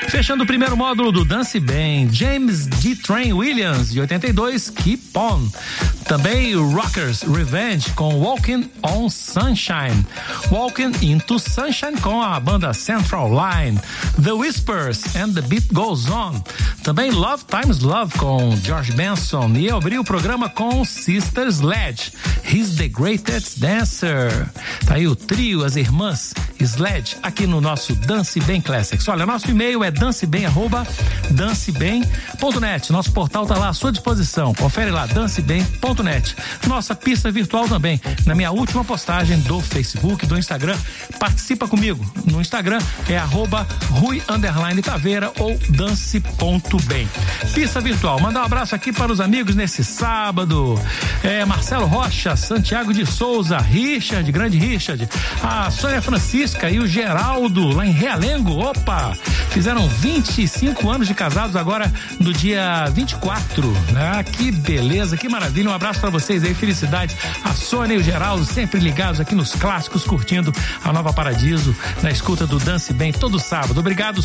Fechando o primeiro módulo do Dance Bem, James D. Train Williams, de 82, Keep On. Também Rockers Revenge com Walking on Sunshine. Walking into Sunshine com a banda Central Line. The Whispers and the Beat Goes On. Também Love Times Love com George Benson. E abriu o programa com Sister Sledge. He's the Greatest Dancer. Tá aí o trio, as irmãs Sledge, aqui no nosso Dance Bem Classics. Olha, nosso e-mail é dancebem@dancebem.net. Nosso portal tá lá à sua disposição. Confere lá, dancebem.net. Nossa pista virtual também, na minha última postagem do Facebook, do Instagram. Participa comigo. No Instagram é @Rui_Taveira ou dance.bem. Pista virtual. Mandar um abraço aqui para os amigos nesse sábado. Marcelo Rocha, Santiago de Souza, Richard, grande Richard, a Sônia Francisca e o Geraldo, lá em Realengo. Opa! Fizeram 25 anos de casados agora no dia 24. Ah, que beleza, que maravilha. Um abraço pra vocês aí, felicidades. A Sônia e o Geraldo sempre ligados aqui nos clássicos, curtindo a Nova Paradiso, na escuta do Dance Bem todo sábado. Obrigado,